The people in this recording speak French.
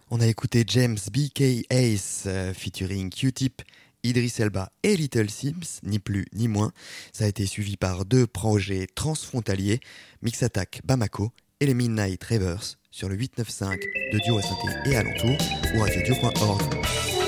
On a écouté James B.K. Ace featuring Q-Tip, Idris Elba et Little Sims, ni plus ni moins. Ça a été suivi par deux projets transfrontaliers, Mix Attack Bamako et les Midnight Ravers sur le 895 de Duo à Synthé et alentour ou radiodio.org.